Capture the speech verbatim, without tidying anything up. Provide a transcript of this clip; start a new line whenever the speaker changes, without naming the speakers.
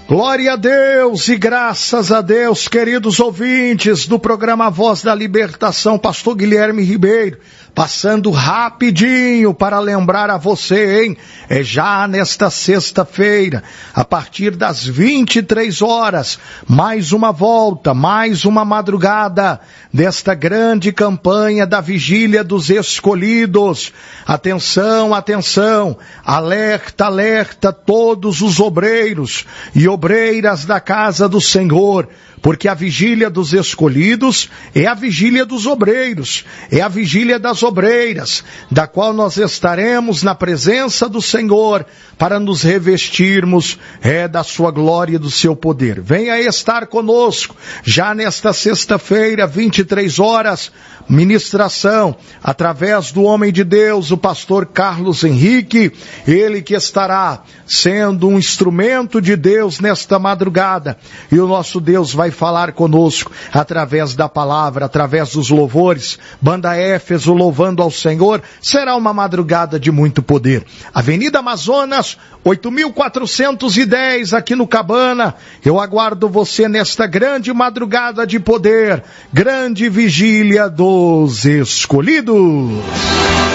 Glória a Deus e graças a Deus, queridos ouvintes do programa Voz da Libertação, pastor Guilherme Ribeiro, passando rapidinho para lembrar a você, hein? É já nesta sexta-feira, a partir das vinte e três horas, mais uma volta, mais uma madrugada desta grande campanha da Vigília dos Escolhidos. Atenção, atenção, alerta, alerta todos os obreiros e obreiras da casa do Senhor, porque a vigília dos escolhidos é a vigília dos obreiros, é a vigília das obreiras, da qual nós estaremos na presença do Senhor para nos revestirmos é, da sua glória e do seu poder. Venha estar conosco, já nesta sexta-feira, vinte e três horas, ministração, através do homem de Deus, o pastor Carlos Henrique, ele que estará sendo um instrumento de Deus nesta madrugada, e o nosso Deus vai falar conosco através da palavra, através dos louvores. Banda Éfeso louvando ao Senhor, será uma madrugada de muito poder. Avenida Amazonas, oito mil quatrocentos e dez, aqui no Cabana. Eu aguardo você nesta grande madrugada de poder, grande vigília dos escolhidos.